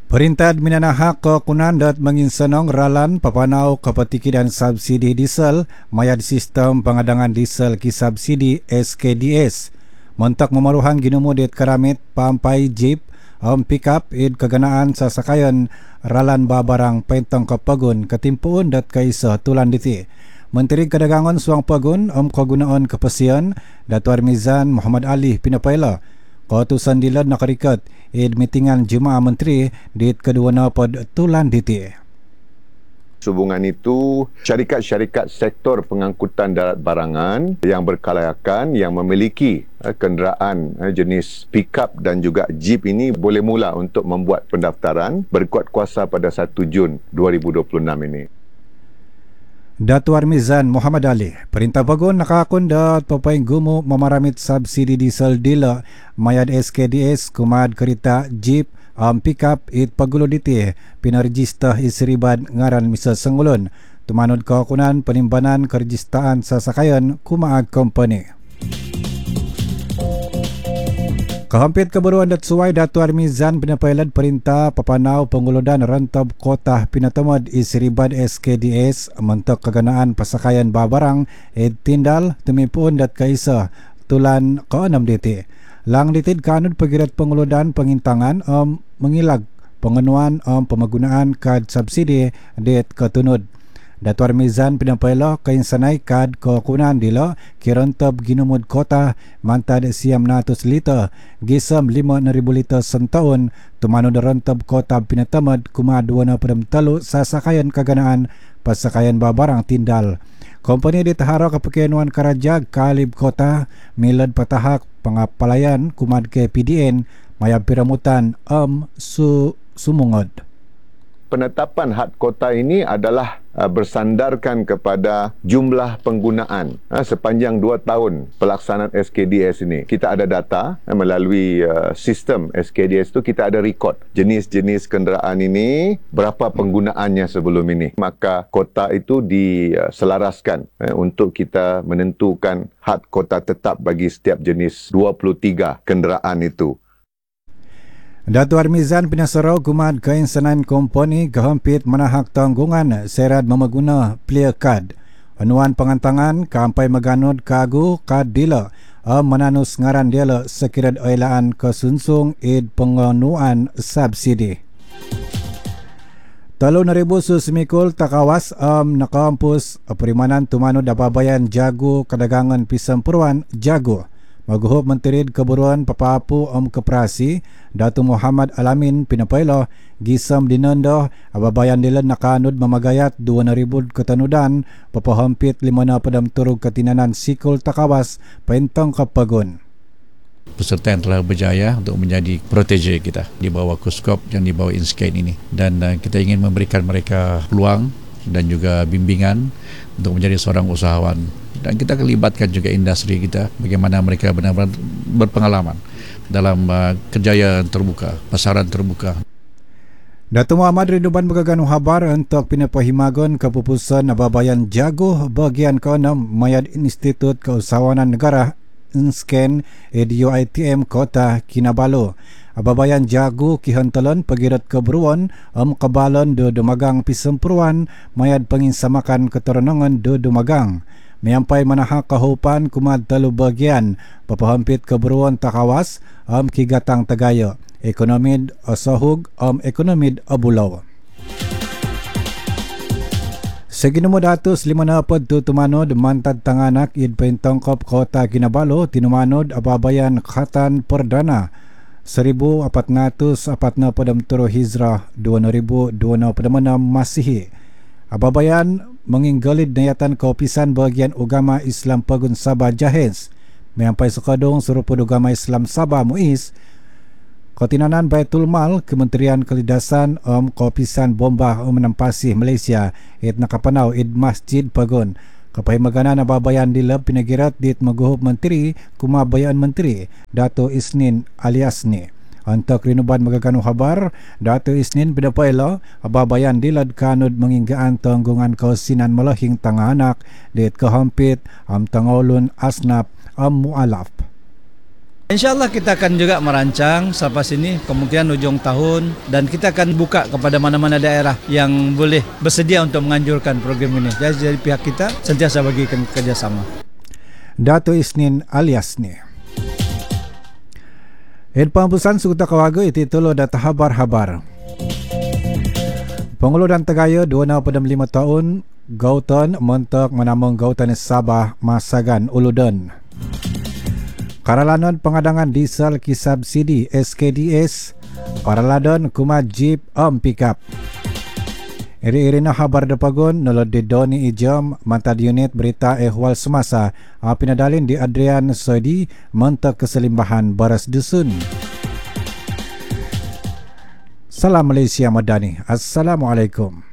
Perintah minanahak kekunan dat menginsenong ralan papanau kapatiki dan subsidi diesel mayat sistem pengadangan diesel ki subsidi SKDS. Montak memaruhan ginumu det karamit pampai jeep pickup id keganaan sasakayan ralan babarang pentong kepagun ketimpuun dat kaisa tulan diti. Menteri Kedagangan Suang Pagun kegunaan kepesian Datuk Armizan Muhammad Ali pinapaila kautusan dilad nakarikat id mitingan Jemaah Menteri di kedua napad tulan diti. Hubungan itu, syarikat-syarikat sektor pengangkutan darat barangan yang berkelayakan yang memiliki kenderaan jenis pickup dan juga jeep ini boleh mula untuk membuat pendaftaran berkuat kuasa pada 1 Jun 2026 ini. Datuk Armizan Muhammad Ali, Perintah Pagun nakakun dat papaing gumu memaramit subsidi diesel dila mayad SKDS kumad kereta jeep pickup it pagulo diti pinarejista isribad ngaran misa sengulun tumanod kakunan penimbanan kerejistaan sasakayan kumaag company. Kahampit kebaruan dat suai Datuk Armizan pinapailad perintah papanau pengulodan rantab kota pinatamad isribad SKDS mentok keganaan pasakayan babarang tindal tumipun dat kaisa tulan ke-6 diti. Lang ditid kanun pagirat pengulodan pengintangan mengilag pengenuan pemagunaan kad subsidi det ketunod. Datuk Armizan pinapaila kainsanay kad kekunan dila kirantab ginumud kota mantad siyam natus liter gisam 5,000 liter sentaun tumanod rantab kota pinatamad kumadwa na padamtalo sasakayan kaganaan pasakayan babarang tindal. Kompanya ditahara kepekenuan karajag kalib kota milad patahak pangapalayan kumad ke PDN mayab piramutan sumungod. Penetapan had kota ini adalah bersandarkan kepada jumlah penggunaan sepanjang 2 tahun pelaksanaan SKDS ini. Kita ada data melalui sistem SKDS itu, kita ada rekod jenis-jenis kenderaan ini, berapa penggunaannya sebelum ini. Maka kota itu diselaraskan untuk kita menentukan had kota tetap bagi setiap jenis 23 kenderaan itu. Datuk Armizan pinasarau kumad kainsanan komponi kahampit manahak tanggungan serad memaguna player card. Anuan pengantangan kampai maganod kagu kad dila mananus ngaran dila sekirad ailaan kesunsung id pengenuan subsidi. 3,000 susmikul takawas na kampus perimanan tumanod dapabayan Jago Kedagangan Pisampuruan Jago. Maguhop Menteri Keburuan Papapu Keprasi Datuk Muhammad Alamin pinapailo gisam dinandah ababayan nila nakanod mamagayat 2,000 ketanudan papahampit 5 na padam turug katinanan sikul takawas paintong kapagun. Peserta yang telah berjaya untuk menjadi protege kita di bawah Kuskop yang di bawah Inscan ini, dan kita ingin memberikan mereka peluang dan juga bimbingan untuk menjadi seorang usahawan, dan kita libatkan juga industri kita bagaimana mereka benar-benar berpengalaman dalam kerjaya terbuka, pasaran terbuka. Datuk Muhammad Ridwan Bagaganu habar untuk pinapahimagon keputusan Ababayan Jago bagian ke-6 mayad Institut Keusahawanan Negara Inscan EDUITM Kota Kinabalu. Ababayan Jago kihantalan pagirat keberuan kabalan do dumagang Pisampuruan mayad penginsamakan keterangan do dumagang. Mayampai manahak kahupan kumad 3 bagian papahampit keberuan takawas kigatang tagayo ekonomid asahug ekonomid abulaw. Seginumod atos 5 tumanod mantad tanganak id paintongkop Kota Kinabalu tinumanod ababayan Khatan Perdana 1443 Hijrah 2026 Masihi. Ababayan menginggalid nayatan kaupisan bagian Ugama Islam Pagun Sabah Jahes mayampai sekadong serupud Ugama Islam Sabah Muiz Kotinanan Baitul Mal Kementerian Kelidasan kaupisan Bombah menampasi Malaysia it nakapanau id Masjid Pagun kapahimaganan ababayan dilab pinagirat dit maguhop menteri kumabayaan menteri Dato Isnin Aliasni. Untuk rinuban magagano habar, Dato Isnin pidapailo ababayan dilad kanod manginggaan tanggungan kausinan malahing tanganak dit kahampit tangolon asnap mualaf. InsyaAllah kita akan juga merancang selepas ini kemungkinan hujung tahun dan kita akan buka kepada mana-mana daerah yang boleh bersedia untuk menganjurkan program ini. Jadi pihak kita sentiasa bagikan kerjasama. Dato' Isnin alias ni. Pampusan Sukuta Kawago iti tulo data habar-habar. Pengulo dan Tegaya 25 tahun Gautan mentok menamung Gautan Sabah Masagan Uludon. Karalanon pengadangan diesel kisubsidi SKDS Paraladon kuma jeep pickup. Iri-iri na habar depagon nolod di Doni Ijom mantad unit berita ehwal semasa pinadalin di Adrian Soedi mentok keselimbahan Baras Dusun. Salam Malaysia Madani. Assalamualaikum.